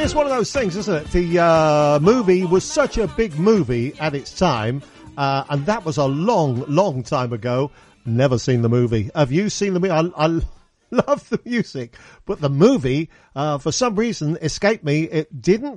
it's one of those things, isn't it? The movie was such a big movie at its time, and that was a long, long time ago. Never seen the movie. Have you seen the movie? I love the music, but the movie, for some reason, escaped me. It didn't